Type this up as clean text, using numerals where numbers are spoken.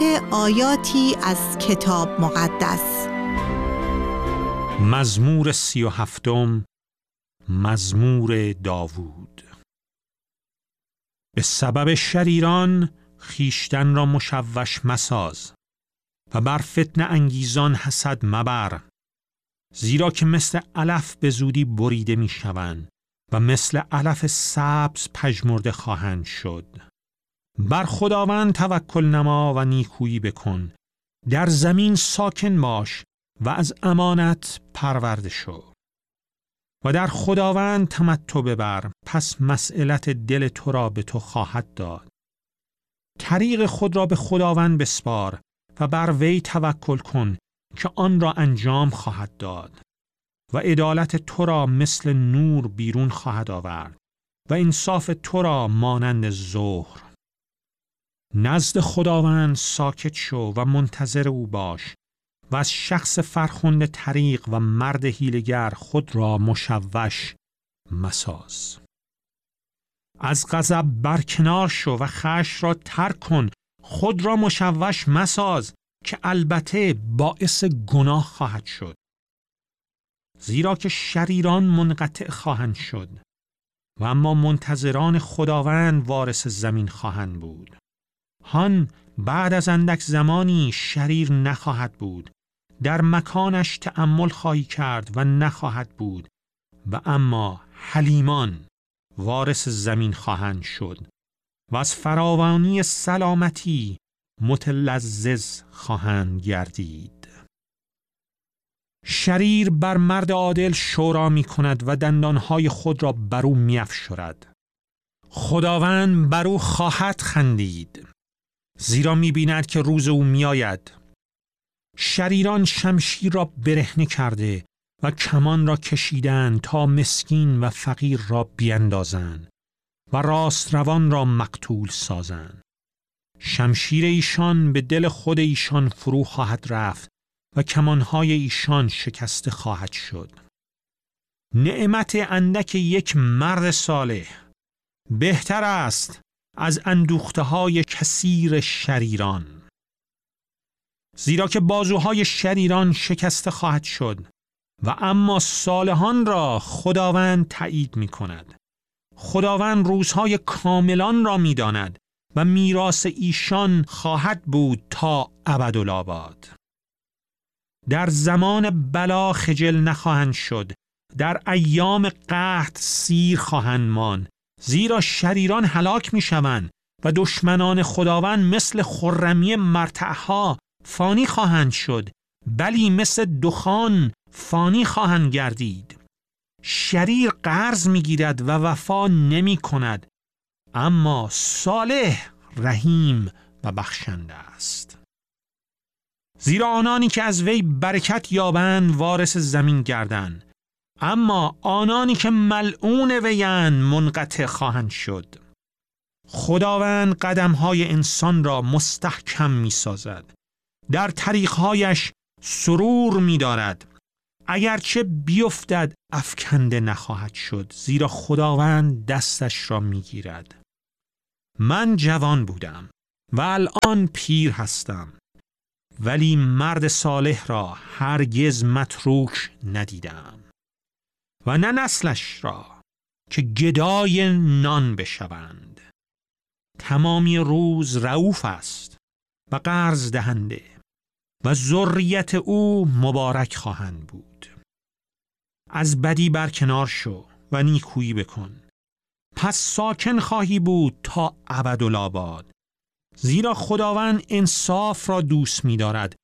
آیاتی از کتاب مقدس. مزمور 37، مزمور داوود. به سبب شریران خیشتن را مشوش مساز و بر فتنه انگیزان حسد مبر، زیرا که مثل علف به زودی بریده می شوند و مثل علف سبز پژمرده خواهند شد. بر خداوند توکل نما و نیکویی بکن، در زمین ساکن باش و از امانت پرورده شو و در خداوند تمتع ببر، پس مسئلت دل تو را به تو خواهد داد. طریق خود را به خداوند بسپار و بر وی توکل کن که آن را انجام خواهد داد و عدالت تو را مثل نور بیرون خواهد آورد و انصاف تو را مانند ظهر. نزد خداوند ساکت شو و منتظر او باش و از شخص فرخنده طریق و مرد حیله‌گر خود را مشوش مساز. از غضب برکنار شو و خشم را ترک کن، خود را مشوش مساز که البته باعث گناه خواهد شد. زیرا که شریران منقطع خواهند شد و اما منتظران خداوند وارث زمین خواهند بود. هان بعد از اندک زمانی شریر نخواهد بود، در مکانش تأمل خواهی کرد و نخواهد بود و اما حلیمان وارث زمین خواهند شد و از فراوانی سلامتی متلذذ خواهند گردید. شریر بر مرد عادل شورا می کند و دندانهای خود را بر او می افشارد. خداوند بر او خواهد خندید، زیرا می بیند که روز او می آید. شریران شمشیر را برهنه کرده و کمان را کشیدند تا مسکین و فقیر را بیندازند و راست روان را مقتول سازند. شمشیر ایشان به دل خود ایشان فرو خواهد رفت و کمانهای ایشان شکسته خواهد شد. نعمت اندک یک مرد صالح بهتر است از اندوخته های کثیر شریران، زیرا که بازوهای شریران شکسته خواهد شد و اما صالحان را خداوند تایید می کند. خداوند روزهای کاملان را می داند و میراث ایشان خواهد بود تا ابدالآباد. در زمان بلا خجل نخواهند شد، در ایام قحط سیر خواهند ماند، زیرا شریران هلاک می شوند و دشمنان خداوند مثل خرمی مرتعها فانی خواهند شد، بلی مثل دخان فانی خواهند گردید. شریر قرض می گیرد و وفا نمی کند، اما صالح رحیم و بخشنده است. زیرا آنانی که از وی برکت یابند وارث زمین گردند، اما آنانی که ملعون ویند منقطع خواهند شد. خداوند قدمهای انسان را مستحکم می سازد، در طریقهایش سرور می دارد. اگرچه بیفتد افکنده نخواهد شد، زیرا خداوند دستش را می گیرد. من جوان بودم و الان پیر هستم، ولی مرد صالح را هرگز متروک ندیدم و نه نسلش را که گدای نان بشوند. تمامی روز رؤوف است و قرض دهنده و ذریت او مبارک خواهند بود. از بدی برکنار شو و نیکویی بکن، پس ساکن خواهی بود تا ابدالآباد. زیرا خداوند انصاف را دوست می دارد